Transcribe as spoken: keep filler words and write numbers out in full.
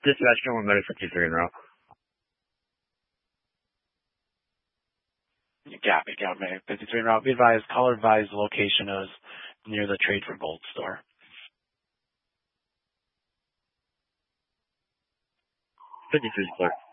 Dispatch, no one medic fifty-three en route. Copy, copy. fifty-three en route. Be advised, caller advised the location is near the Trade for Gold store. fifty-three is clear.